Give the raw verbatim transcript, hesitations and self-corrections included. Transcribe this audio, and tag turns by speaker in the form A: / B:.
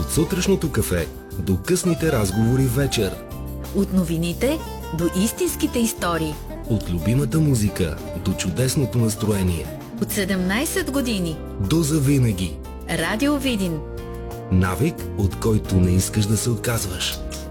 A: От сутрешното кафе до късните разговори вечер.
B: От новините до истинските истории.
A: От любимата музика до чудесното настроение.
B: От седемнайсет години
A: до завинаги.
B: Радио Видин.
A: Навик, от който не искаш да се отказваш.